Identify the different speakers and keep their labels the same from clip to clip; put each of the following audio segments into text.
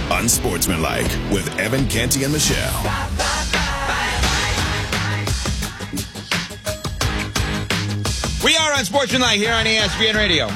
Speaker 1: Unsportsmanlike with Evan Canty and Michelle.
Speaker 2: We are Unsportsmanlike here on ESPN Radio.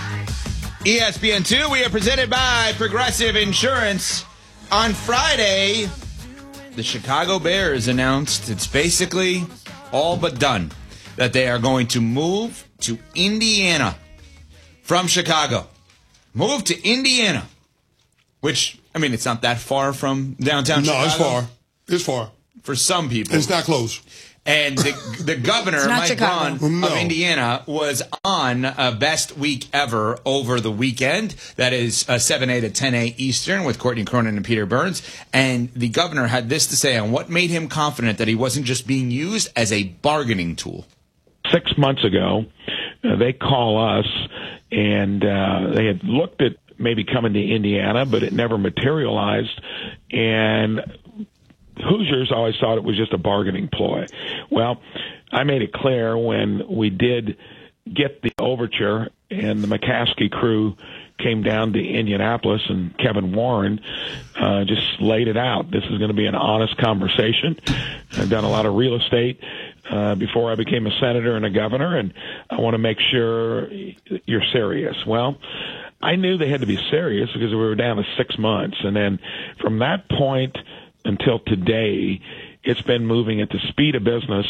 Speaker 2: ESPN2, we are presented by Progressive Insurance. On Friday, the Chicago Bears announced it's basically all but done, that they are going to move to Indiana from Chicago. Move to Indiana, which, I mean, it's not that far from downtown Chicago.
Speaker 3: No, it's far. It's far.
Speaker 2: For some people.
Speaker 3: It's not close.
Speaker 2: And the governor, Mike Braun of Indiana, was on Best Week Ever over the weekend. That is 7A to 10A Eastern with Courtney Cronin and Peter Burns. And the governor had this to say on what made him confident that he wasn't just being used as a bargaining tool.
Speaker 4: 6 months ago, they call us, and they had looked at maybe coming to Indiana, but it never materialized. And Hoosiers always thought it was just a bargaining ploy. Well, I made it clear when we did get the overture and the McCaskey crew came down to Indianapolis and Kevin Warren just laid it out. This is going to be an honest conversation. I've done a lot of real estate before I became a senator and a governor, and I want to make sure you're serious. Well, I knew they had to be serious because we were down to 6 months. And then from that point until today, it's been moving at the speed of business,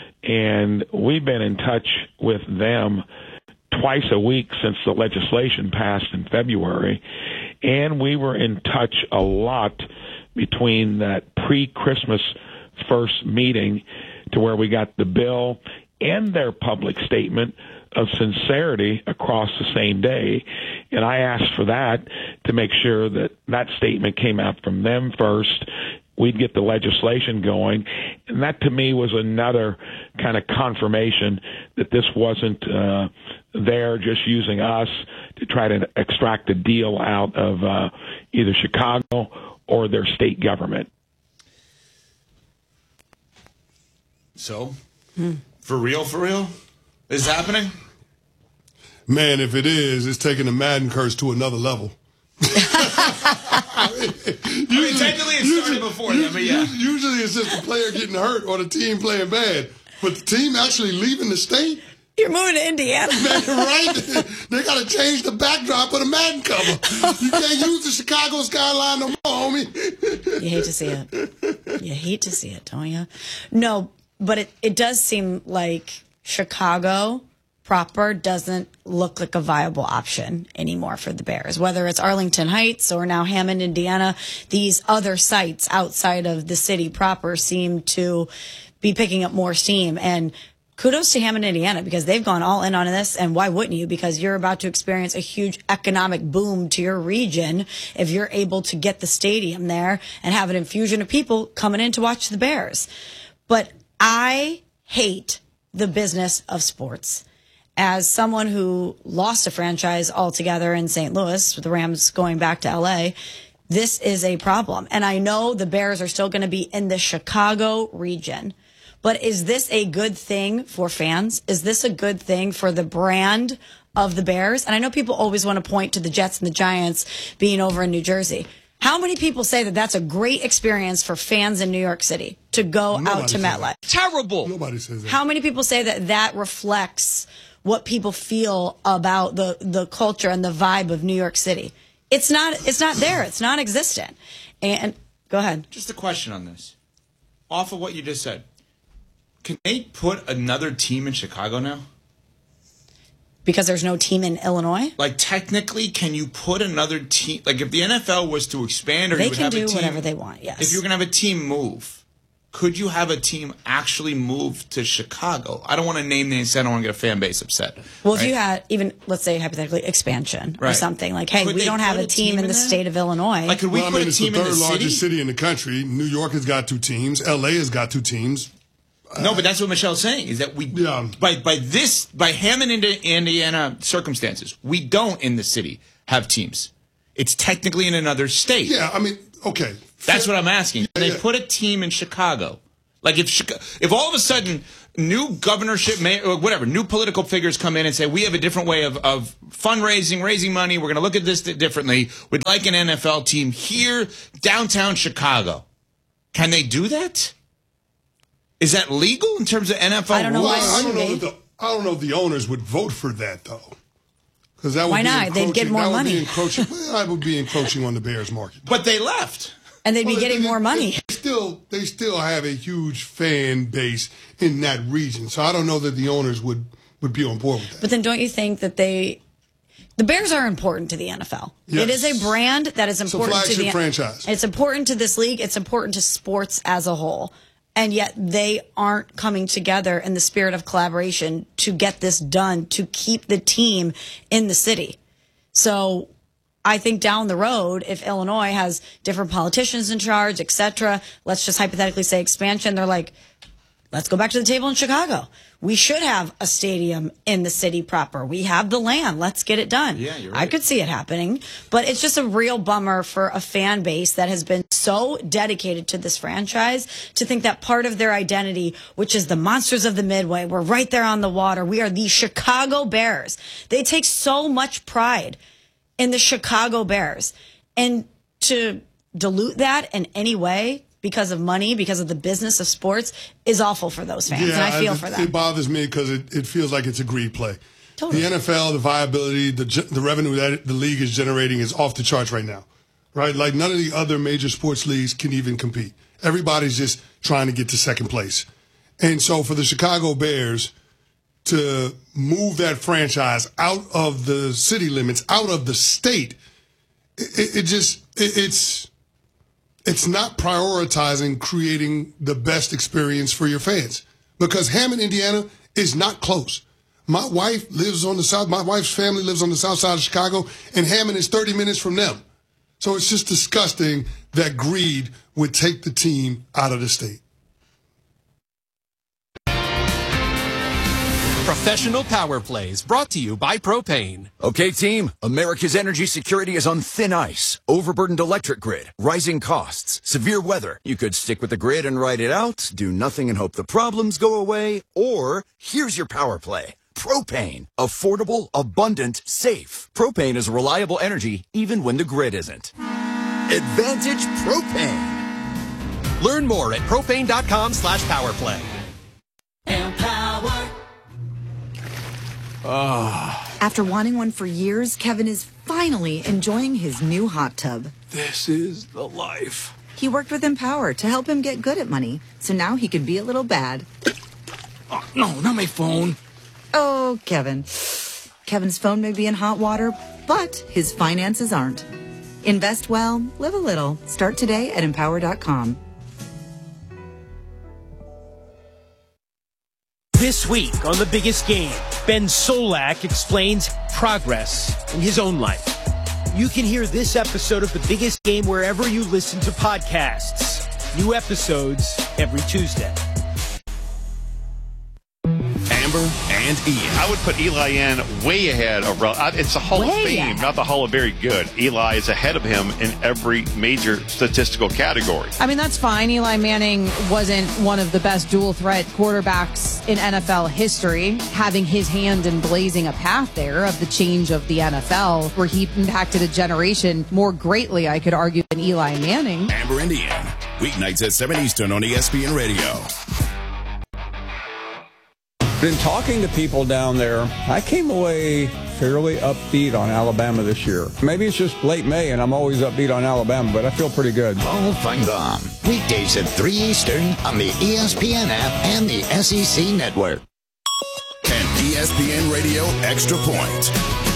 Speaker 4: and we've been in touch with them twice a week since the legislation passed in February, and we were in touch a lot between that pre-Christmas first meeting to where we got the bill and their public statement of sincerity across the same day. And I asked for that to make sure that that statement came out from them first. We'd get the legislation going. And that, to me, was another kind of confirmation that this wasn't there just using us to try to extract a deal out of either Chicago or their state government.
Speaker 2: So, for real, is it happening?
Speaker 3: Man, if it is, it's taking the Madden curse to another level.
Speaker 2: I mean, technically it started before that, but yeah.
Speaker 3: Usually it's just the player getting hurt or the team playing bad. But the team actually leaving the state?
Speaker 5: You're moving to Indiana.
Speaker 3: Man, right? They got to change the backdrop of the Madden cover. You can't use the Chicago skyline no more, homie.
Speaker 5: You hate to see it. You hate to see it, don't you? No, but it does seem like Chicago proper doesn't look like a viable option anymore for the Bears. Whether it's Arlington Heights or now Hammond, Indiana, these other sites outside of the city proper seem to be picking up more steam. And kudos to Hammond, Indiana, because they've gone all in on this. And why wouldn't you? Because you're about to experience a huge economic boom to your region if you're able to get the stadium there and have an infusion of people coming in to watch the Bears. But I hate the business of sports. As someone who lost a franchise altogether in St. Louis, with the Rams going back to L.A., this is a problem. And I know the Bears are still going to be in the Chicago region. But is this a good thing for fans? Is this a good thing for the brand of the Bears? And I know people always want to point to the Jets and the Giants being over in New Jersey. How many people say that that's a great experience for fans in New York City to go out to MetLife?
Speaker 2: Terrible.
Speaker 3: Nobody says that.
Speaker 5: How many people say that that reflects what people feel about the culture and the vibe of New York City? It's not there. It's non-existent. And go ahead.
Speaker 2: Just a question on this. Off of what you just said, can they put another team in Chicago now?
Speaker 5: Because there's no team in Illinois?
Speaker 2: Like, technically, can you put another team? Like, if the NFL was to expand, or
Speaker 5: they
Speaker 2: you would
Speaker 5: can
Speaker 2: have
Speaker 5: do
Speaker 2: a team,
Speaker 5: whatever they want, yes.
Speaker 2: If you're going to have a team move, could you have a team actually move to Chicago? I don't want to name names. I don't want to get a fan base upset.
Speaker 5: Well,
Speaker 2: right?
Speaker 5: if you had, even, let's say, hypothetically, expansion or something. Like, hey,
Speaker 2: Could
Speaker 5: we
Speaker 2: they
Speaker 5: don't have
Speaker 2: put
Speaker 5: a team in the state of Illinois.
Speaker 2: Like, could we put a team in the
Speaker 3: it's the third largest
Speaker 2: city?
Speaker 3: city in the country. New York has got 2 teams. L.A. has got 2 teams.
Speaker 2: No, but that's what Michelle's saying, is that we, by Hammond, Indiana circumstances, we don't in the city have teams. It's technically in another state.
Speaker 3: Yeah, I mean, okay.
Speaker 2: That's what I'm asking. Can they put a team in Chicago? Like, if all of a sudden new governorship, whatever, new political figures come in and say, we have a different way of fundraising, raising money. We're going to look at this differently. We'd like an NFL team here, downtown Chicago. Can they do that? Is that legal in terms of NFL
Speaker 5: I don't know.
Speaker 2: rules?
Speaker 3: I don't know if the owners would vote for that, though. Because that would
Speaker 5: Why not? They'd get more money.
Speaker 3: That would be encroaching on the Bears market.
Speaker 2: But they left.
Speaker 5: And they'd be getting more money.
Speaker 3: They still have a huge fan base in that region. So I don't know that the owners would be on board with that.
Speaker 5: But then don't you think that the Bears are important to the NFL?
Speaker 3: Yes.
Speaker 5: It is a brand that is important
Speaker 3: it's a
Speaker 5: to
Speaker 3: flagship franchise.
Speaker 5: It's important to this league. It's important to sports as a whole. And yet they aren't coming together in the spirit of collaboration to get this done, to keep the team in the city. So I think down the road, if Illinois has different politicians in charge, et cetera, let's just hypothetically say expansion, they're like, let's go back to the table in Chicago. We should have a stadium in the city proper. We have the land. Let's get it done.
Speaker 2: Yeah, you're right.
Speaker 5: I could see it happening. But it's just a real bummer for a fan base that has been so dedicated to this franchise to think that part of their identity, which is the Monsters of the Midway, we're right there on the water. We are the Chicago Bears. They take so much pride in the Chicago Bears. And to dilute that in any way because of money, because of the business of sports, is awful for those fans. And I feel for them.
Speaker 3: It bothers me because it feels like it's a greed play.
Speaker 5: Totally.
Speaker 3: The NFL, the viability, the revenue that the league is generating is off the charts right now. Right? Like none of the other major sports leagues can even compete. Everybody's just trying to get to second place. And so for the Chicago Bears to move that franchise out of the city limits, out of the state, it's not prioritizing creating the best experience for your fans, because Hammond, Indiana is not close. My wife lives on the south. My wife's family lives on the south side of Chicago, and Hammond is 30 minutes from them. So it's just disgusting that greed would take the team out of the state.
Speaker 6: Professional Power Plays, brought to you by Propane.
Speaker 7: Okay, team, America's energy security is on thin ice. Overburdened electric grid, rising costs, severe weather. You could stick with the grid and ride it out, do nothing and hope the problems go away, or here's your power play. Propane. Affordable, abundant, safe. Propane is reliable energy even when the grid isn't. Advantage Propane.
Speaker 6: Learn more at propane.com/powerplay.
Speaker 8: After wanting one for years, Kevin is finally enjoying his new hot tub.
Speaker 7: This is the life.
Speaker 8: He worked with Empower to help him get good at money, so now he can be a little bad.
Speaker 7: Oh, no, not my phone.
Speaker 8: Oh, Kevin. Kevin's phone may be in hot water, but his finances aren't. Invest well, live a little. Start today at Empower.com.
Speaker 9: This week on The Biggest Game, Ben Solak explains progress in his own life. You can hear this episode of The Biggest Game wherever you listen to podcasts. New episodes every Tuesday.
Speaker 1: Amber and Ian.
Speaker 10: I would put Eli in way ahead of. It's the Hall of Fame, not the Hall of Very Good. Eli is ahead of him in every major statistical category.
Speaker 11: I mean, that's fine. Eli Manning wasn't one of the best dual threat quarterbacks in NFL history, having his hand in blazing a path there of the change of the NFL, where he impacted a generation more greatly, I could argue, than Eli Manning.
Speaker 1: Amber and Ian. Weeknights at 7 Eastern on ESPN Radio.
Speaker 12: Been talking to people down there. I came away fairly upbeat on Alabama this year. Maybe it's just late May and I'm always upbeat on Alabama, but I feel pretty good.
Speaker 13: Paul Feinbaum, weekdays at 3 Eastern on the ESPN app and the SEC Network.
Speaker 1: And ESPN Radio Extra Point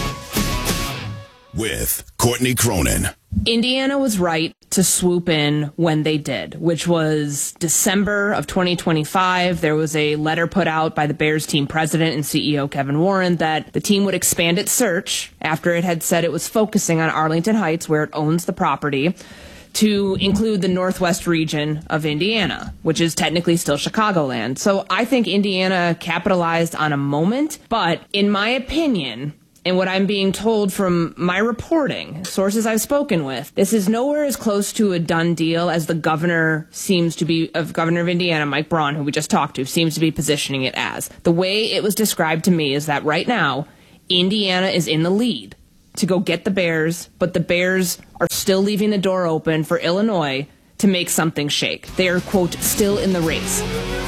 Speaker 1: with Courtney Cronin.
Speaker 14: Indiana was right to swoop in when they did, which was December of 2025. There was a letter put out by the Bears team president and CEO Kevin Warren that the team would expand its search after it had said it was focusing on Arlington Heights, where it owns the property, to include the northwest region of Indiana, which is technically still Chicagoland. So I think Indiana capitalized on a moment, but in my opinion, And what I'm being told from my reporting, sources I've spoken with, this is nowhere as close to a done deal as the governor of Indiana, Mike Braun, who we just talked to, seems to be positioning it as. The way it was described to me is that right now, Indiana is in the lead to go get the Bears, but the Bears are still leaving the door open for Illinois to make something shake. They are, quote, still in the race.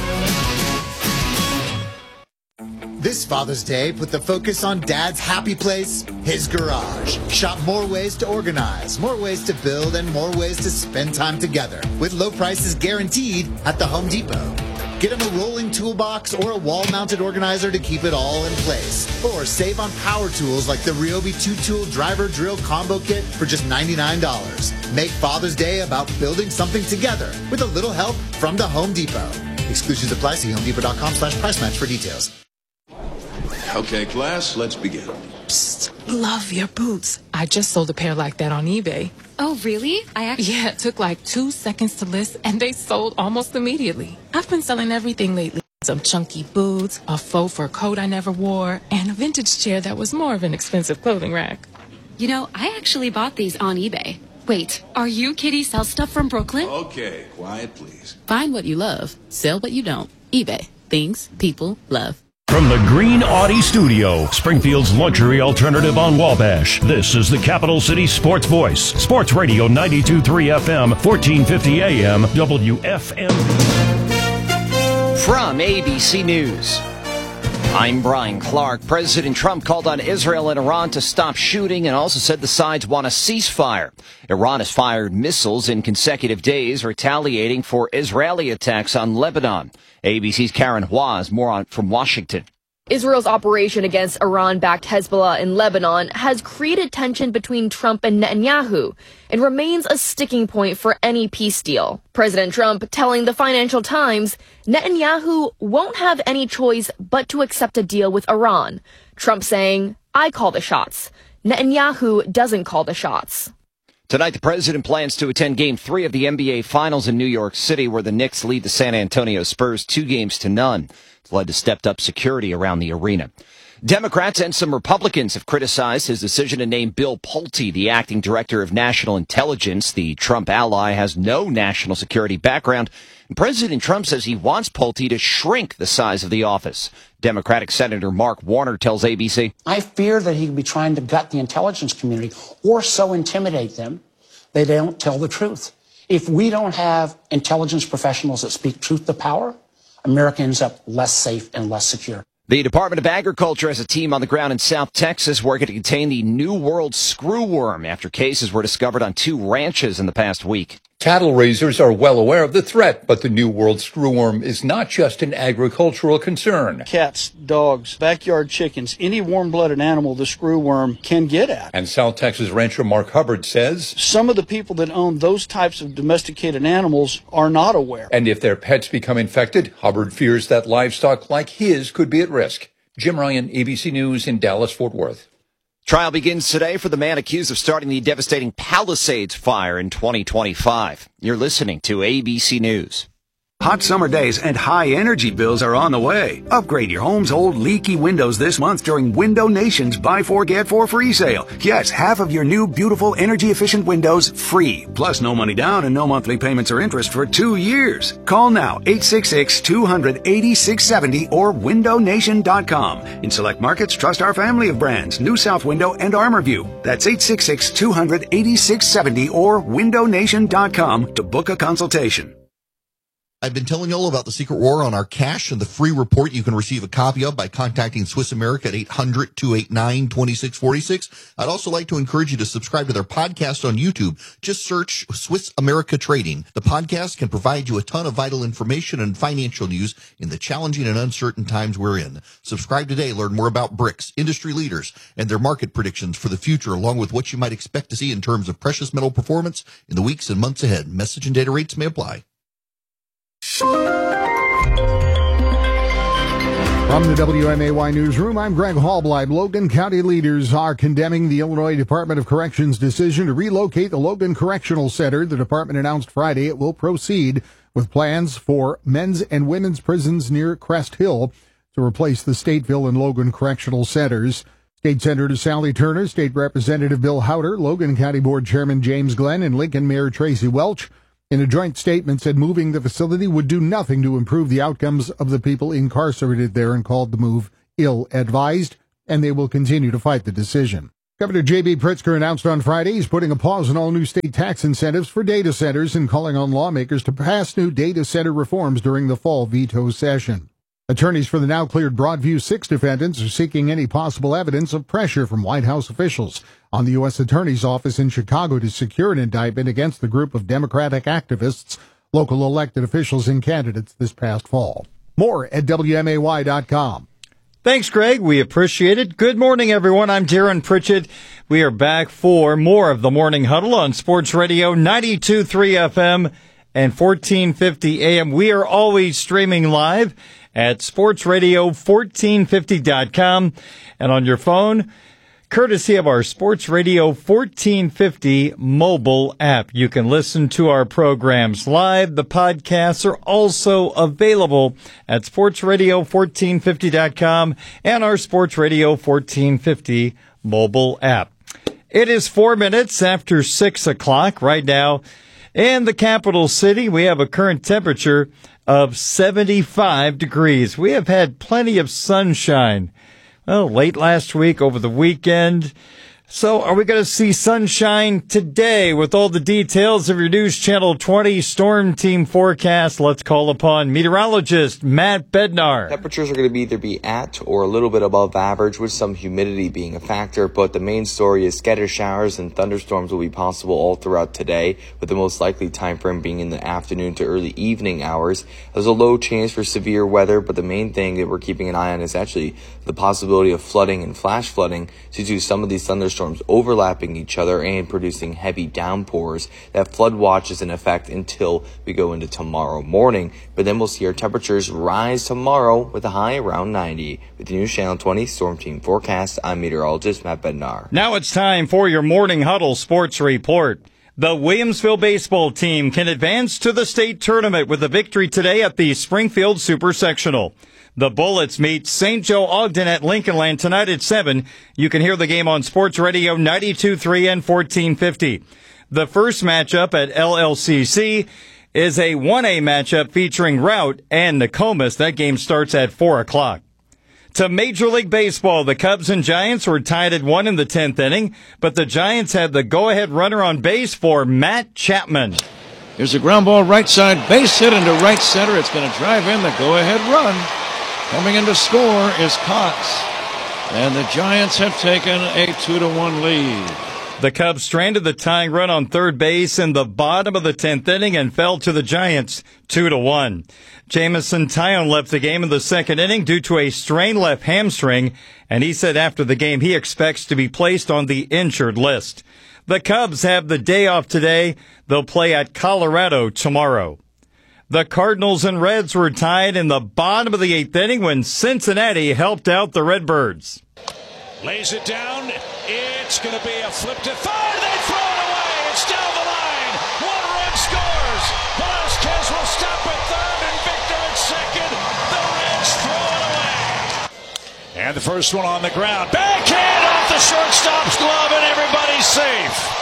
Speaker 15: This Father's Day, put the focus on Dad's happy place, his garage. Shop more ways to organize, more ways to build, and more ways to spend time together. With low prices guaranteed at the Home Depot. Get him a rolling toolbox or a wall-mounted organizer to keep it all in place. Or save on power tools like the Ryobi 2-tool driver drill combo kit for just $99. Make Father's Day about building something together with a little help from the Home Depot. Exclusions apply. See HomeDepot.com/price match for details.
Speaker 16: Okay, class, let's begin.
Speaker 17: Psst, love your boots. I just sold a pair like that on eBay.
Speaker 18: Oh, really?
Speaker 17: Yeah, it took like 2 seconds to list, and they sold almost immediately. I've been selling everything lately. Some chunky boots, a faux fur coat I never wore, and a vintage chair that was more of an expensive clothing rack.
Speaker 18: You know, I actually bought these on eBay. Wait, are you Kitty Sell Stuff from Brooklyn?
Speaker 16: Okay, quiet, please.
Speaker 19: Find what you love, sell what you don't. eBay. Things people love.
Speaker 20: From the Green Audi Studio, Springfield's luxury alternative on Wabash, this is the Capital City Sports Voice. Sports Radio 92.3 FM, 1450 AM, WFM.
Speaker 21: From ABC News, I'm Brian Clark. President Trump called on Israel and Iran to stop shooting and also said the sides want a ceasefire. Iran has fired missiles in consecutive days, retaliating for Israeli attacks on Lebanon. ABC's Karen Hua has more from Washington.
Speaker 22: Israel's operation against Iran-backed Hezbollah in Lebanon has created tension between Trump and Netanyahu and remains a sticking point for any peace deal. President Trump telling the Financial Times Netanyahu won't have any choice but to accept a deal with Iran. Trump saying, I call the shots. Netanyahu doesn't call the shots.
Speaker 21: Tonight, the president plans to attend Game 3 of the NBA Finals in New York City, where the Knicks lead the San Antonio Spurs 2-0. It's led to stepped-up security around the arena. Democrats and some Republicans have criticized his decision to name Bill Pulte the acting director of national intelligence. The Trump ally has no national security background, and President Trump says he wants Pulte to shrink the size of the office. Democratic Senator Mark Warner tells ABC,
Speaker 23: I fear that he could be trying to gut the intelligence community or so intimidate them they don't tell the truth. If we don't have intelligence professionals that speak truth to power, America ends up less safe and less secure.
Speaker 21: The Department of Agriculture has a team on the ground in South Texas working to contain the New World screwworm after cases were discovered on 2 ranches in the past week.
Speaker 24: Cattle raisers are well aware of the threat, but the New World screwworm is not just an agricultural concern.
Speaker 25: Cats, dogs, backyard chickens, any warm-blooded animal the screwworm can get at.
Speaker 24: And South Texas rancher Mark Hubbard says
Speaker 25: some of the people that own those types of domesticated animals are not aware.
Speaker 24: And if their pets become infected, Hubbard fears that livestock like his could be at risk. Jim Ryan, ABC News in Dallas-Fort Worth.
Speaker 21: Trial begins today for the man accused of starting the devastating Palisades fire in 2025. You're listening to ABC News.
Speaker 26: Hot summer days and high energy bills are on the way. Upgrade your home's old leaky windows this month during Window Nation's Buy 4 Get 4 free sale. Yes, half of your new beautiful energy efficient windows free. Plus no money down and no monthly payments or interest for 2 years. Call now 866-200-8670 or windownation.com. In select markets, trust our family of brands, New South Window and ArmorView. That's 866-200-8670 or windownation.com to book a consultation.
Speaker 27: I've been telling you all about the secret war on our cash and the free report you can receive a copy of by contacting Swiss America at 800-289-2646. I'd also like to encourage you to subscribe to their podcast on YouTube. Just search Swiss America Trading. The podcast can provide you a ton of vital information and financial news in the challenging and uncertain times we're in. Subscribe today. Learn more about BRICS, industry leaders, and their market predictions for the future, along with what you might expect to see in terms of precious metal performance in the weeks and months ahead. Message and data rates may apply.
Speaker 28: From the WMAY newsroom, I'm Greg Hallbleib. Logan County leaders are condemning the Illinois Department of Corrections' decision to relocate the Logan Correctional Center. The department announced Friday it will proceed with plans for men's and women's prisons near Crest Hill to replace the Stateville and Logan Correctional Centers. State Senator Sally Turner, State Representative Bill Howder, Logan County Board Chairman James Glenn, and Lincoln Mayor Tracy Welch, in a joint statement, said moving the facility would do nothing to improve the outcomes of the people incarcerated there and called the move ill-advised, and they will continue to fight the decision. Governor J.B. Pritzker announced on Friday he's putting a pause on all new state tax incentives for data centers and calling on lawmakers to pass new data center reforms during the fall veto session. Attorneys for the now-cleared Broadview 6 defendants are seeking any possible evidence of pressure from White House officials on the U.S. Attorney's Office in Chicago to secure an indictment against the group of Democratic activists, local elected officials, and candidates this past fall. More at WMAY.com.
Speaker 2: Thanks, Greg. We appreciate it. Good morning, everyone. I'm Darren Pritchett. We are back for more of the Morning Huddle on Sports Radio 92.3 FM and 1450 AM. We are always streaming live at sportsradio1450.com and on your phone, courtesy of our Sports Radio 1450 mobile app. You can listen to our programs live. The podcasts are also available at sportsradio1450.com and our Sports Radio 1450 mobile app. It is 4 minutes after 6 o'clock right now in the capital city. We have a current temperature of 75 degrees. We have had plenty of sunshine. Well, late last week, over the weekend. So are we going to see sunshine today? With all the details of your News Channel 20 Storm Team forecast, let's call upon meteorologist Matt Bednar.
Speaker 3: Temperatures are going to either be at or a little bit above average, with some humidity being a factor, but the main story is scattered showers and thunderstorms will be possible all throughout today, with the most likely time frame being in the afternoon to early evening hours. There's a low chance for severe weather, but the main thing that we're keeping an eye on is actually the possibility of flooding and flash flooding due to some of these thunderstorms overlapping each other and producing heavy downpours. That flood watch is in effect until we go into tomorrow morning, but then we'll see our temperatures rise tomorrow with a high around 90. With the News Channel 20 Storm Team forecast, I'm meteorologist Matt Bednar.
Speaker 2: Now it's time for your Morning Huddle Sports Report. The Williamsville baseball team can advance to the state tournament with a victory today at the Springfield Super Sectional. The Bullets meet St. Joe Ogden at Lincoln Land tonight at 7. You can hear the game on Sports Radio 92.3 and 1450. The first matchup at LLCC is a 1A matchup featuring Routt and Nokomis. That game starts at 4 o'clock. To Major League Baseball, the Cubs and Giants were tied at 1 in the 10th inning, but the Giants had the go-ahead runner on base for Matt Chapman.
Speaker 4: Here's a ground ball right side, base hit into right center. It's going to drive in the go-ahead run. Coming in to score is Cox, and the Giants have taken a 2-1 lead.
Speaker 2: The Cubs stranded the tying run on third base in the bottom of the 10th inning and fell to the Giants 2-1. Jamison Tyone left the game in the second inning due to a strained left hamstring, and he said after the game he expects to be placed on the injured list. The Cubs have the day off today. They'll play at Colorado tomorrow. The Cardinals and Reds were tied in the bottom of the 8th inning when Cincinnati helped out the Redbirds.
Speaker 5: Lays it down. It's going to be a flip to third. They throw it away. It's down the line. One run scores. Velasquez will stop at third and Victor at second. The Reds throw it away. And the first one on the ground. Backhand off the shortstop's glove and everybody's safe.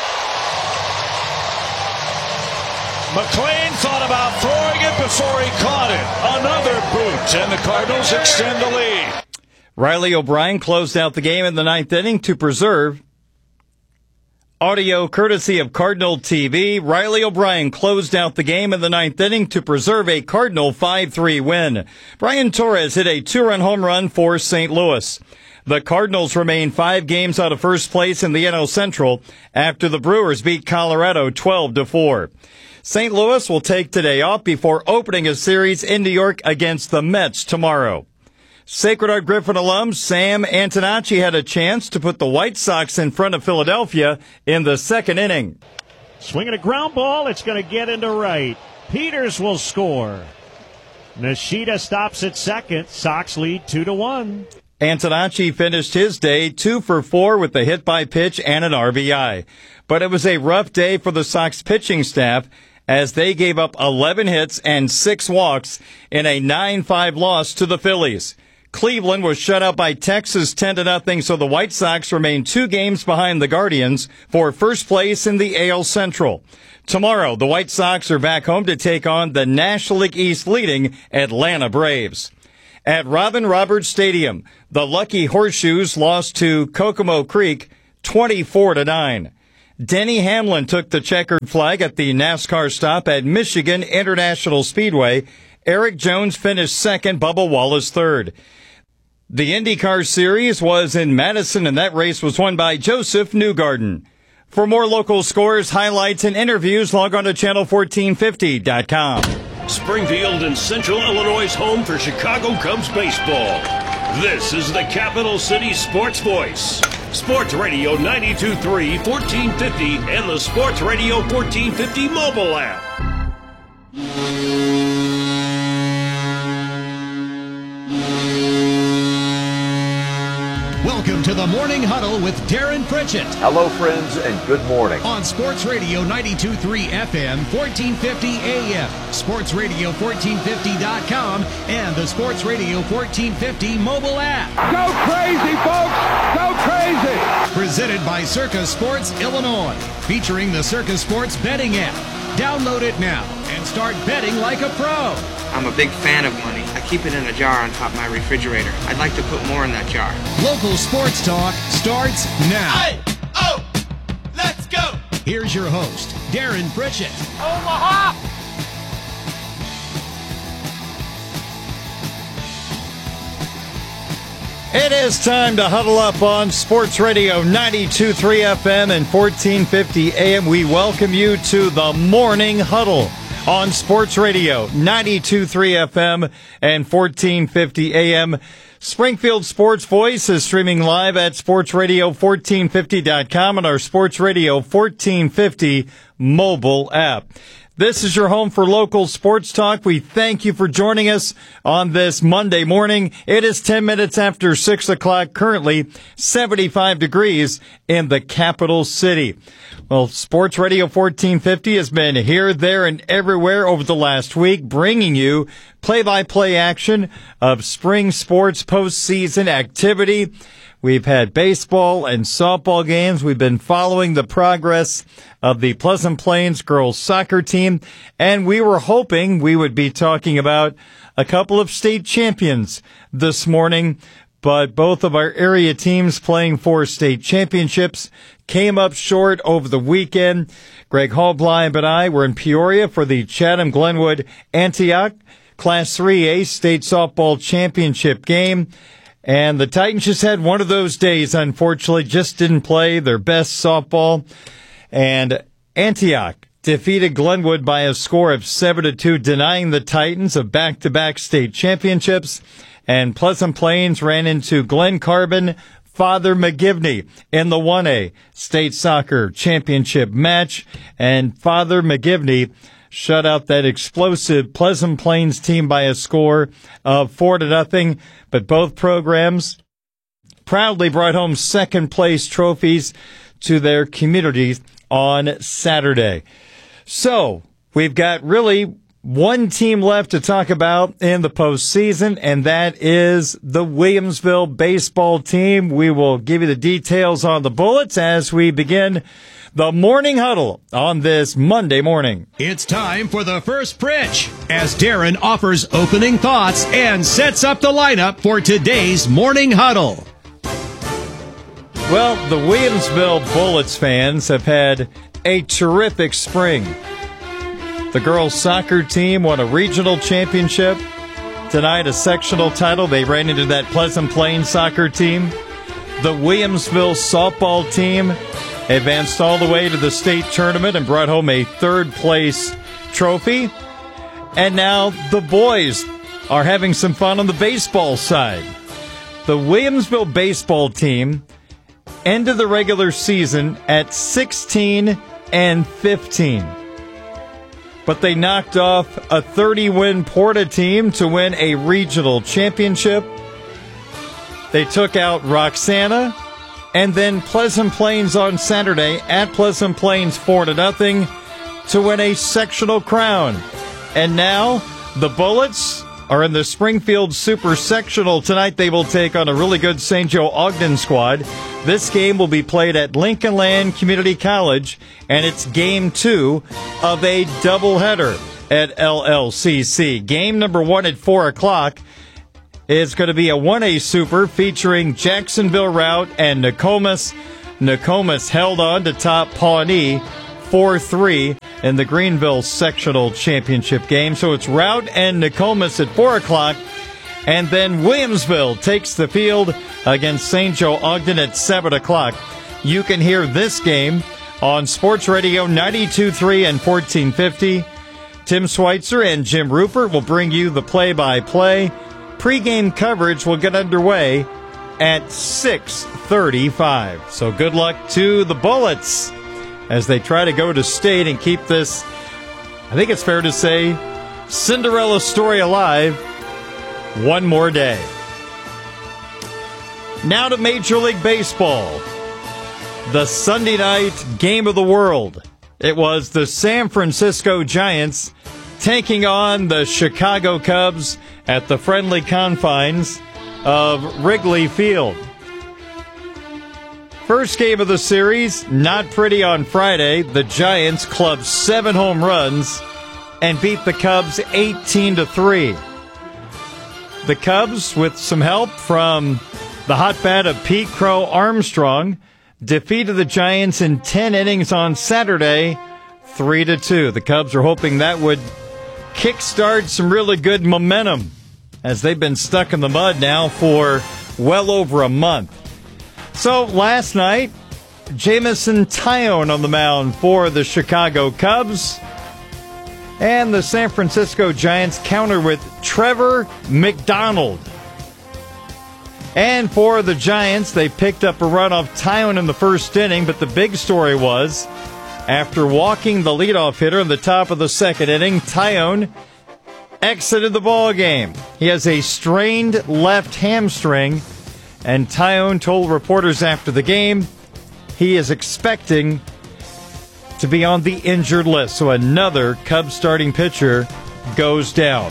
Speaker 5: McLean thought about throwing it before he caught it. Another boot, and the Cardinals extend the lead.
Speaker 2: Riley O'Brien closed out the game in the 9th inning to preserve. Audio courtesy of Cardinal TV. Riley O'Brien closed out the game in the 9th inning to preserve a Cardinal 5-3 win. Brian Torres hit a 2-run home run for St. Louis. The Cardinals remain 5 games out of first place in the NL Central after the Brewers beat Colorado 12-4. St. Louis will take today off before opening a series in New York against the Mets tomorrow. Sacred Heart Griffin alum Sam Antonacci had a chance to put the White Sox in front of Philadelphia in the second inning.
Speaker 6: Swinging a ground ball, it's going to get into right. Peters will score. Nishida stops at second. Sox lead 2-1.
Speaker 2: Antonacci finished his day 2 for 4 with a hit by pitch and an RBI. But it was a rough day for the Sox pitching staff as they gave up 11 hits and 6 walks in a 9-5 loss to the Phillies. Cleveland was shut out by Texas 10-0, so the White Sox remain 2 games behind the Guardians for first place in the AL Central. Tomorrow, the White Sox are back home to take on the National League East leading Atlanta Braves. At Robin Roberts Stadium, the Lucky Horseshoes lost to Kokomo Creek 24-9. Denny Hamlin took the checkered flag at the NASCAR stop at Michigan International Speedway. Eric Jones finished second, Bubba Wallace third. The IndyCar Series was in Madison, and that race was won by Joseph Newgarden. For more local scores, highlights, and interviews, log on to channel1450.com.
Speaker 20: Springfield and Central Illinois' home for Chicago Cubs baseball. This is the Capital City Sports Voice. Sports Radio 92.3, 1450, and the Sports Radio 1450 mobile app.
Speaker 1: Welcome to the Morning Huddle with Darren Pritchett.
Speaker 7: Hello, friends, and good morning.
Speaker 1: On Sports Radio 92.3 FM, 1450 AM, SportsRadio1450.com, and the Sports Radio 1450 mobile app.
Speaker 7: Go crazy, folks! Go crazy!
Speaker 1: Presented by Circa Sports Illinois, featuring the Circa Sports betting app. Download it now and start betting like a pro.
Speaker 8: I'm a big fan of money. I keep it in a jar on top of my refrigerator. I'd like to put more in that jar.
Speaker 1: Local sports talk starts now.
Speaker 9: Hey, oh, let's go.
Speaker 1: Here's your host, Darren Pritchett.
Speaker 9: Omaha!
Speaker 2: It is time to huddle up on Sports Radio 92.3 FM and 1450 AM. We welcome you to the Morning Huddle on Sports Radio 92.3 FM and 1450 AM. Springfield Sports Voice is streaming live at sportsradio1450.com and our Sports Radio 1450 mobile app. This is your home for local sports talk. We thank you for joining us on this Monday morning. It is 10 minutes after 6 o'clock, currently 75 degrees in the capital city. Well, Sports Radio 1450 has been here, there, and everywhere over the last week, bringing you play-by-play action of spring sports postseason activity. We've had baseball and softball games. We've been following the progress of the Pleasant Plains girls soccer team, and we were hoping we would be talking about a couple of state champions this morning, but both of our area teams playing for state championships came up short over the weekend. Greg Hallbleib and I were in Peoria for the Chatham-Glenwood Antioch Class 3A state softball championship game. And the Titans just had one of those days, unfortunately, just didn't play their best softball. And Antioch defeated Glenwood by a score of 7-2, denying the Titans of back-to-back state championships. And Pleasant Plains ran into Glen Carbon, Father McGivney in the 1A state soccer championship match. And Father McGivney shut out that explosive Pleasant Plains team by a score of 4-0. But both programs proudly brought home second-place trophies to their communities on Saturday. So we've got really one team left to talk about in the postseason, and that is the Williamsville baseball team. We will give you the details on the Bullets as we begin the Morning Huddle on this Monday morning.
Speaker 1: It's time for the first pitch as Darren offers opening thoughts and sets up the lineup for today's Morning Huddle.
Speaker 2: Well, the Williamsville Bullets fans have had a terrific spring. The girls' soccer team won a regional championship, tonight a sectional title. They ran into that Pleasant Plains soccer team. The Williamsville softball team advanced all the way to the state tournament and brought home a third-place trophy. And now the boys are having some fun on the baseball side. The Williamsville baseball team ended the regular season at 16-15. But they knocked off a 30-win Porta team to win a regional championship. They took out Roxana and then Pleasant Plains on Saturday at Pleasant Plains 4-0 to win a sectional crown. And now the Bullets are in the Springfield Super Sectional tonight. They will take on a really good St. Joe Ogden squad. This game will be played at Lincoln Land Community College, and it's game 2 of a doubleheader at LLCC. Game number 1 at 4 o'clock is going to be a 1A Super featuring Jacksonville Route and Nokomis. Nokomis held on to top Pawnee 4-3 in the Greenville Sectional Championship game. So it's Route and Nokomis at 4 o'clock. And then Williamsville takes the field against St. Joe Ogden at 7 o'clock. You can hear this game on Sports Radio 92.3 and 1450. Tim Schweitzer and Jim Rupert will bring you the play-by-play. Pre-game coverage will get underway at 6:35. So good luck to the Bullets as they try to go to state and keep this, I think it's fair to say, Cinderella story alive one more day. Now to Major League Baseball. The Sunday night game of the world. It was the San Francisco Giants taking on the Chicago Cubs at the friendly confines of Wrigley Field. First game of the series, not pretty on Friday. The Giants clubbed 7 home runs and beat the Cubs 18-3. The Cubs, with some help from the hot bat of Pete Crow Armstrong, defeated the Giants in 10 innings on Saturday, 3-2. The Cubs are hoping that would kickstart some really good momentum as they've been stuck in the mud now for well over a month. So last night, Jameson Taillon on the mound for the Chicago Cubs. And the San Francisco Giants counter with Trevor McDonald. And for the Giants, they picked up a run off Taillon in the first inning, but the big story was, after walking the leadoff hitter in the top of the second inning, Taillon exited the ball game. He has a strained left hamstring, and Taillon told reporters after the game he is expecting to be on the injured list. So another Cubs starting pitcher goes down.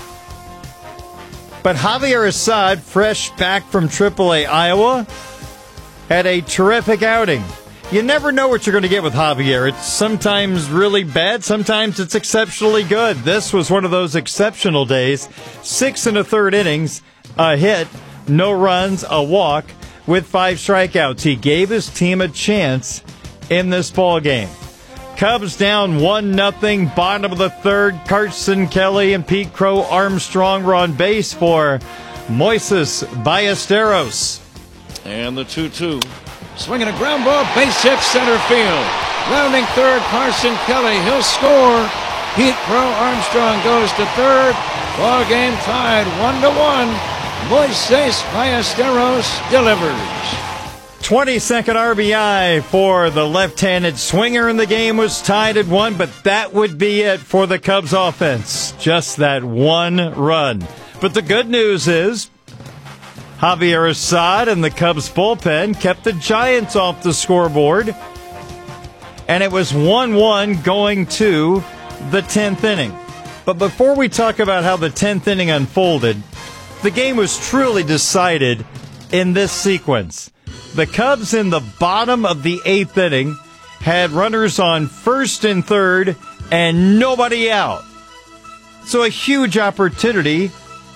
Speaker 2: But Javier Assad, fresh back from AAA Iowa, had a terrific outing. You never know what you're going to get with Javier. It's sometimes really bad, sometimes it's exceptionally good. This was one of those exceptional days. 6 1/3 innings, a hit, no runs, a walk, with 5 strikeouts. He gave his team a chance in this ball game. Cubs down 1-0, bottom of the third. Carson Kelly and Pete Crow Armstrong were on base for Moises Ballesteros.
Speaker 4: And the 2-2. Swinging a ground ball, base hit center field. Rounding third, Carson Kelly. He'll score. Pete Crow Armstrong goes to third. Ball game tied 1-1. Moises Ballesteros delivers.
Speaker 2: 22nd RBI for the left-handed swinger, and the game was tied at 1, but that would be it for the Cubs offense. Just that one run. But the good news is Javier Assad and the Cubs bullpen kept the Giants off the scoreboard, and it was 1-1 going to the 10th inning. But before we talk about how the 10th inning unfolded, the game was truly decided in this sequence. The Cubs in the bottom of the 8th inning had runners on first and third and nobody out. So a huge opportunity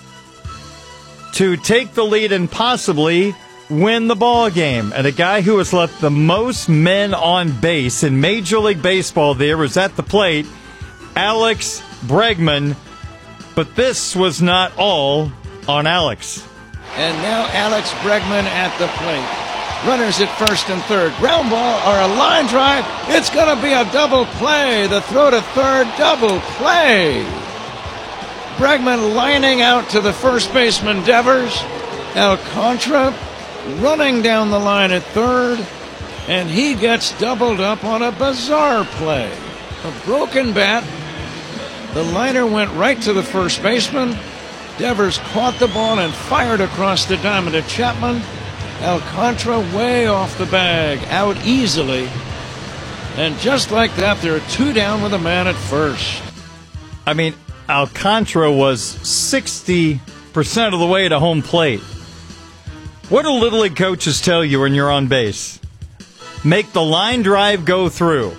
Speaker 2: to take the lead and possibly win the ball game. And a guy who has left the most men on base in Major League Baseball there was at the plate, Alex Bregman. But this was not all on Alex.
Speaker 4: And now Alex Bregman at the plate. Runners at first and third. Ground ball or a line drive. It's going to be a double play. The throw to third, double play. Bregman lining out to the first baseman, Devers. Alcantara running down the line at third. And he gets doubled up on a bizarre play. A broken bat. The liner went right to the first baseman. Devers caught the ball and fired across the diamond at Chapman. Alcantara way off the bag, out easily. And just like that, there are 2 down with a man at first.
Speaker 2: I mean, Alcantara was 60% of the way to home plate. What do Little League coaches tell you when you're on base? Make the line drive go through.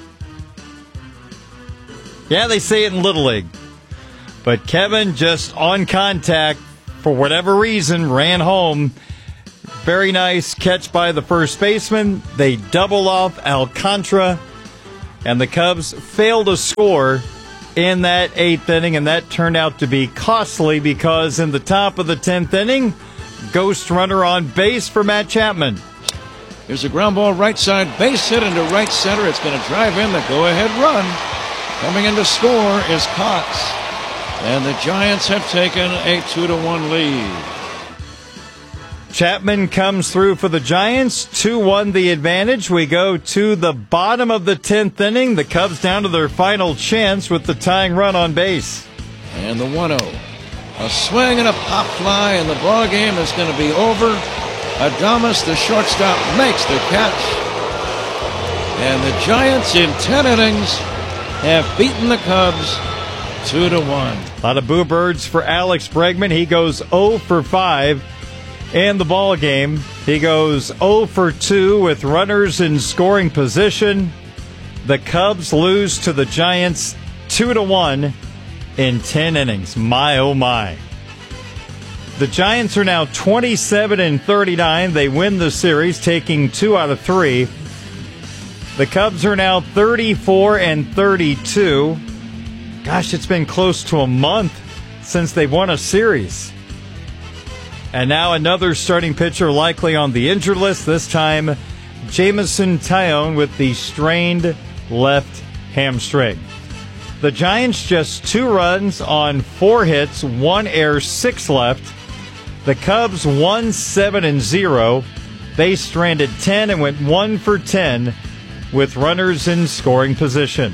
Speaker 2: Yeah, they say it in Little League. But Kevin, just on contact, for whatever reason, ran home. Very nice catch by the first baseman. They double off Alcantara, and the Cubs failed to score in that 8th inning, and that turned out to be costly because in the top of the 10th inning, ghost runner on base for Matt Chapman.
Speaker 4: Here's a ground ball right side, base hit into right center. It's going to drive in the go-ahead run. Coming in to score is Cox. And the Giants have taken a 2-1 lead.
Speaker 2: Chapman comes through for the Giants. 2-1 the advantage. We go to the bottom of the 10th inning. The Cubs down to their final chance with the tying run on base.
Speaker 4: And the 1-0. A swing and a pop fly, and the ball game is going to be over. Adames, the shortstop, makes the catch. And the Giants in 10 innings have beaten the Cubs 2-1.
Speaker 2: A lot of boo birds for Alex Bregman. He goes 0 for 5 in the ball game. He goes 0 for 2 with runners in scoring position. The Cubs lose to the Giants 2-1 in 10 innings. My, oh my. The Giants are now 27-39. They win the series, taking 2 out of 3. The Cubs are now 34-32. Gosh, it's been close to a month since they won a series. And now another starting pitcher likely on the injured list, this time Jameson Taillon with the strained left hamstring. The Giants just 2 runs on 4 hits, 1 error, 6 left. The Cubs 1-7-0. They stranded 10 and went 1 for 10 with runners in scoring position.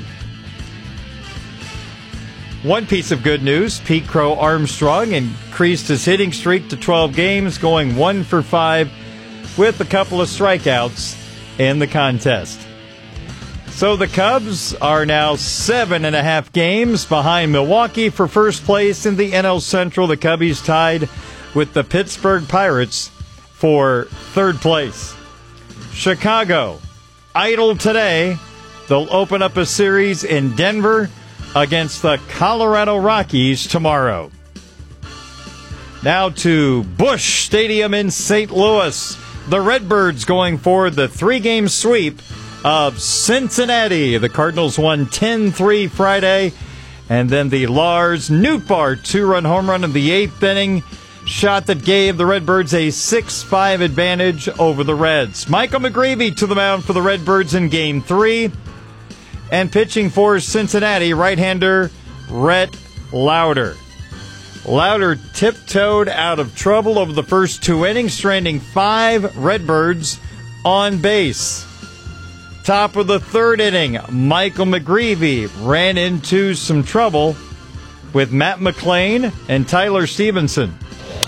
Speaker 2: One piece of good news, Pete Crow Armstrong increased his hitting streak to 12 games, going 1 for 5 with a couple of strikeouts in the contest. So the Cubs are now 7.5 games behind Milwaukee for first place in the NL Central. The Cubbies tied with the Pittsburgh Pirates for third place. Chicago, idle today. They'll open up a series in Denver against the Colorado Rockies tomorrow. Now to Busch Stadium in St. Louis. The Redbirds going for the 3-game sweep of Cincinnati. The Cardinals won 10-3 Friday. And then the Lars Nootbaar 2-run home run in the 8th inning. Shot that gave the Redbirds a 6-5 advantage over the Reds. Michael McGreevy to the mound for the Redbirds in Game 3. And pitching for Cincinnati, right-hander Rhett Lauder. Lauder tiptoed out of trouble over the first 2 innings, stranding 5 Redbirds on base. Top of the 3rd inning, Michael McGreevy ran into some trouble with Matt McLain and Tyler Stevenson.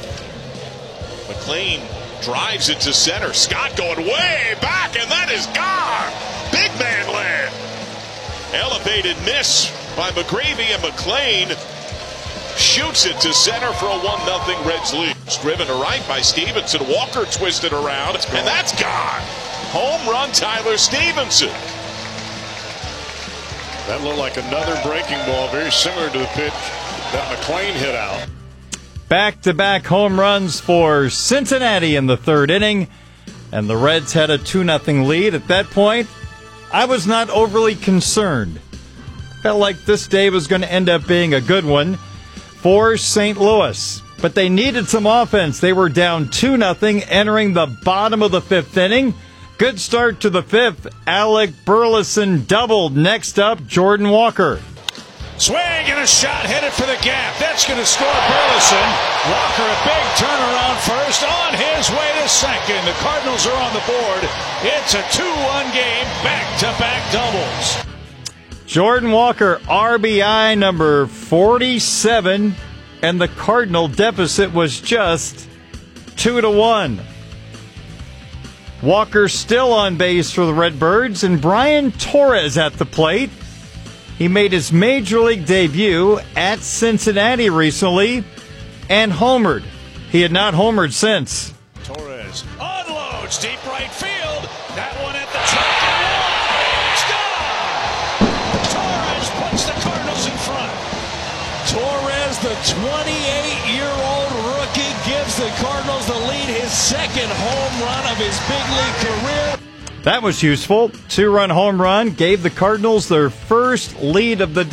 Speaker 5: McLain drives it to center. Scott going way back, and that is gone. Big man land. Elevated miss by McGreevy, and McLain shoots it to center for a 1-0 Reds lead. It's driven to right by Stevenson. Walker twisted around, and that's gone. Home run, Tyler Stevenson.
Speaker 10: That looked like another breaking ball, very similar to the pitch that McLain hit out.
Speaker 2: Back-to-back home runs for Cincinnati in the 3rd inning, and the Reds had a 2-0 lead. At that point, I was not overly concerned. Felt like this day was going to end up being a good one for St. Louis. But they needed some offense. They were down 2-0 entering the bottom of the 5th inning. Good start to the 5th. Alec Burleson doubled. Next up, Jordan Walker.
Speaker 5: Swing and a shot headed for the gap. That's going to score Burleson. Walker a big turnaround first, on his way to second. The Cardinals are on the board. It's a 2-1 game, back-to-back doubles.
Speaker 2: Jordan Walker, RBI number 47, and the Cardinal deficit was just 2-1. Walker still on base for the Redbirds, and Brian Torres at the plate. He made his major league debut at Cincinnati recently and homered. He had not homered since.
Speaker 5: Torres unloads deep right field. That one at the track and it's gone. Torres puts the Cardinals in front.
Speaker 11: Torres, the 28-year-old rookie, gives the Cardinals the lead, his second home run of his big league career.
Speaker 2: That was useful. 2-run home run gave the Cardinals their first lead of the day.